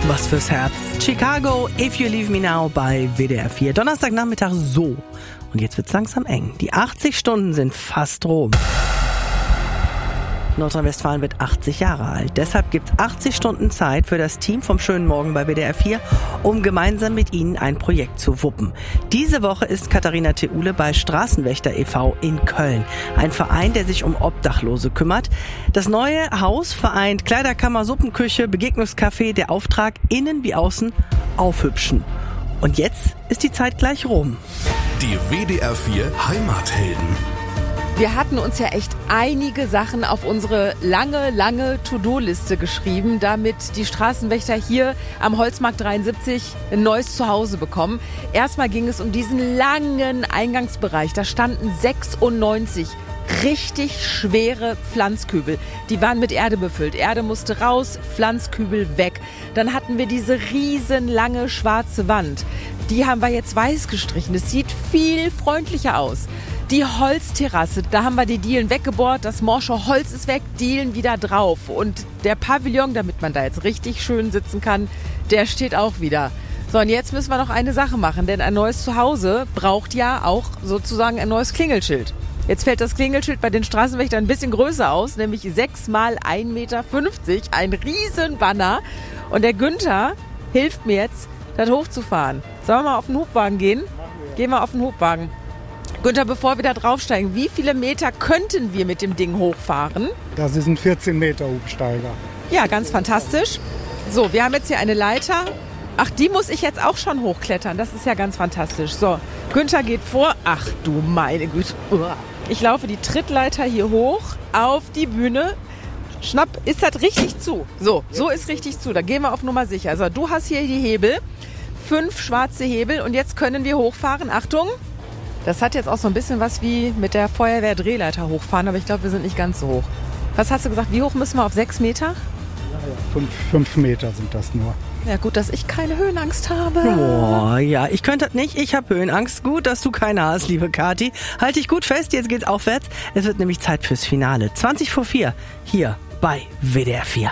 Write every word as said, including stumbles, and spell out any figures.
Was fürs Herz. Chicago, If You Leave Me Now bei W D R vier. Donnerstagnachmittag so. Und jetzt wird's langsam eng. Die achtzig Stunden sind fast rum. Nordrhein-Westfalen wird achtzig Jahre alt. Deshalb gibt's achtzig Stunden Zeit für das Team vom Schönen Morgen bei W D R vier, um gemeinsam mit Ihnen ein Projekt zu wuppen. Diese Woche ist Katharina Theule bei Straßenwächter e V in Köln. Ein Verein, der sich um Obdachlose kümmert. Das neue Haus vereint Kleiderkammer, Suppenküche, Begegnungscafé. Der Auftrag, innen wie außen, aufhübschen. Und jetzt ist die Zeit gleich rum. Die W D R vier Heimathelden. Wir hatten uns ja echt einige Sachen auf unsere lange, lange To-Do-Liste geschrieben, damit die Straßenwächter hier am Holzmarkt dreiundsiebzig ein neues Zuhause bekommen. Erstmal ging es um diesen langen Eingangsbereich. Da standen sechsundneunzig richtig schwere Pflanzkübel. Die waren mit Erde befüllt. Erde musste raus, Pflanzkübel weg. Dann hatten wir diese riesenlange schwarze Wand. Die haben wir jetzt weiß gestrichen. Es sieht viel freundlicher aus. Die Holzterrasse, da haben wir die Dielen weggebohrt, das morsche Holz ist weg, Dielen wieder drauf. Und der Pavillon, damit man da jetzt richtig schön sitzen kann, der steht auch wieder. So, und jetzt müssen wir noch eine Sache machen, denn ein neues Zuhause braucht ja auch sozusagen ein neues Klingelschild. Jetzt fällt das Klingelschild bei den Straßenwächtern ein bisschen größer aus, nämlich sechs mal ein Meter fünfzig, ein riesen Banner. Und der Günther hilft mir jetzt, das hochzufahren. Sollen wir mal auf den Hubwagen gehen? Gehen wir auf den Hubwagen. Günther, bevor wir da draufsteigen, wie viele Meter könnten wir mit dem Ding hochfahren? Das ist ein vierzehn Meter Hubsteiger. Ja, ganz fantastisch. So, wir haben jetzt hier eine Leiter. Ach, die muss ich jetzt auch schon hochklettern. Das ist ja ganz fantastisch. So, Günther geht vor. Ach du meine Güte. Ich laufe die Trittleiter hier hoch auf die Bühne. Schnapp, ist das richtig zu? So, so ist richtig zu. Da gehen wir auf Nummer sicher. Also, du hast hier die Hebel. Fünf schwarze Hebel. Und jetzt können wir hochfahren. Achtung. Das hat jetzt auch so ein bisschen was wie mit der Feuerwehr-Drehleiter hochfahren, aber ich glaube, wir sind nicht ganz so hoch. Was hast du gesagt, wie hoch müssen wir auf sechs Meter? Ja, ja. Fünf, fünf Meter sind das nur. Ja, gut, dass ich keine Höhenangst habe. Oh, ja, ich könnte das nicht. Ich habe Höhenangst. Gut, dass du keine hast, liebe Kathi. Halt dich gut fest, jetzt geht's aufwärts. Es wird nämlich Zeit fürs Finale. zwanzig vor vier, hier bei W D R vier.